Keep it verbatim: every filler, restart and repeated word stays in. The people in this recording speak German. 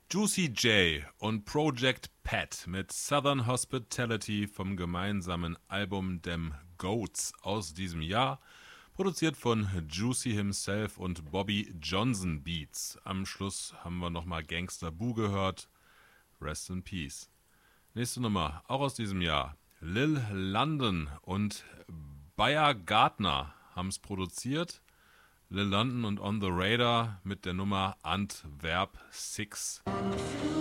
Juicy J und Project Pat mit Southern Hospitality vom gemeinsamen Album Them Goats aus diesem Jahr, produziert von Juicy himself und Bobby Johnson Beats. Am Schluss haben wir nochmal Gangsta Boo gehört. Rest in Peace. Nächste Nummer, auch aus diesem Jahr. Lil London und Bayer Gardner haben es produziert. Lil London und On the Radar mit der Nummer Antwerp six.